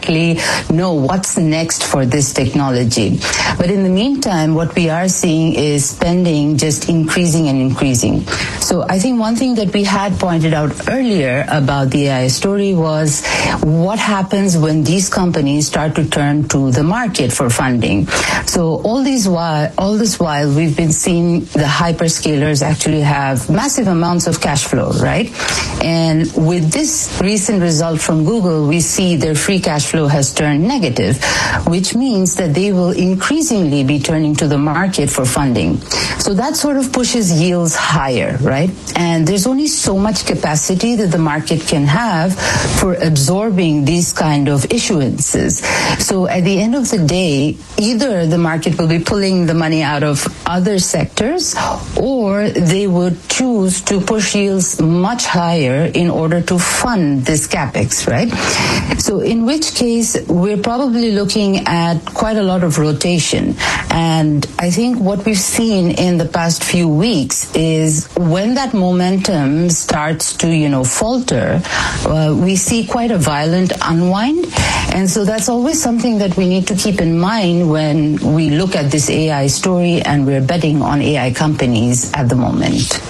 exactly know what's next for this technology. But in the meantime, what we are seeing is spending just increasing and increasing. So I think one thing that we had pointed out earlier about the AI story was what happens when these companies start to turn to the market for funding. So all this while, we've been seeing the hyperscalers actually have massive amounts of cash flow, right? And with this recent result from Google, we see their free cash flow has turned negative, which means that they will increasingly be turning to the market for funding. So that sort of pushes yields higher, right? And there's only so much capacity that the market can have for absorbing these kind of issuances. So at the end of the day, either the market will be pulling the money out of other sectors, or they would choose to push yields much higher in order to fund this capex, right? So in which case, we're probably looking at quite a lot of rotation. And I think what we've seen in the past few weeks is when that momentum starts to, falter, we see quite a violent unwind. And so that's always something that we need to keep in mind when we look at this AI story and we're betting on AI companies at the moment.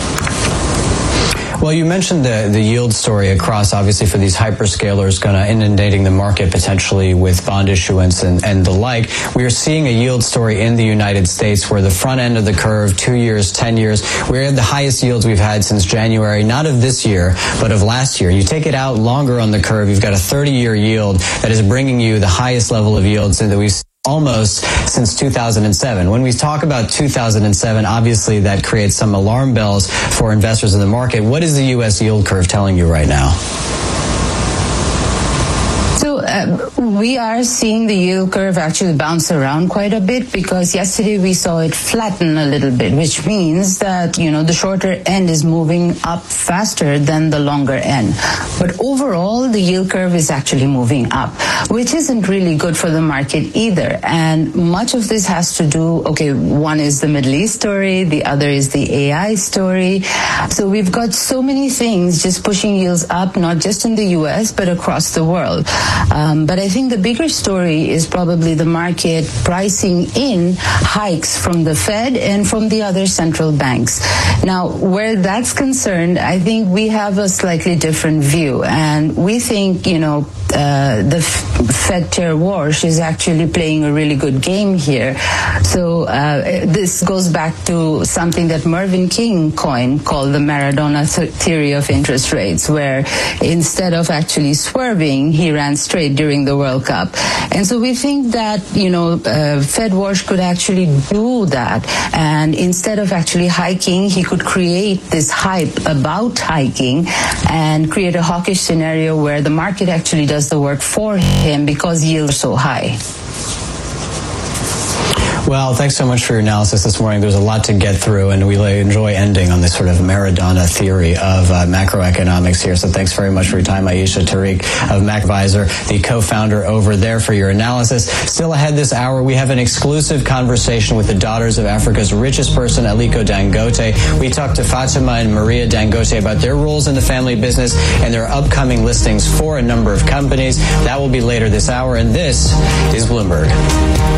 Well, you mentioned the yield story across, obviously, for these hyperscalers kind of inundating the market potentially with bond issuance and the like. We are seeing a yield story in the United States where the front end of the curve, 2 years, 10 years, we're at the highest yields we've had since January, not of this year, but of last year. You take it out longer on the curve, you've got a 30-year yield that is bringing you the highest level of yields that we've seen almost since 2007. When we talk about 2007, obviously that creates some alarm bells for investors in the market. What is the U.S. yield curve telling you right now? We are seeing the yield curve actually bounce around quite a bit because yesterday we saw it flatten a little bit, which means that, the shorter end is moving up faster than the longer end. But overall, the yield curve is actually moving up, which isn't really good for the market either. And much of this has to do, one is the Middle East story, the other is the AI story. So we've got so many things just pushing yields up, not just in the U.S., but across the world. But I think the bigger story is probably the market pricing in hikes from the Fed and from the other central banks. Now, where that's concerned, I think we have a slightly different view. And we think, the Fed Chair Warsh is actually playing a really good game here. So this goes back to something that Mervyn King coined called the Maradona theory of interest rates, where instead of actually swerving, he ran straight during the World Cup. And so we think that, Fed Warsh could actually do that. And instead of actually hiking, he could create this hype about hiking and create a hawkish scenario where the market actually does the work for him because yields are so high. Well, thanks so much for your analysis this morning. There's a lot to get through, and we enjoy ending on this sort of Maradona theory of macroeconomics here. So thanks very much for your time, Ayesha Tariq of MacAdvisor, the co-founder over there, for your analysis. Still ahead this hour, we have an exclusive conversation with the daughters of Africa's richest person, Aliko Dangote. We talked to Fatima and Maria Dangote about their roles in the family business and their upcoming listings for a number of companies. That will be later this hour, and this is Bloomberg.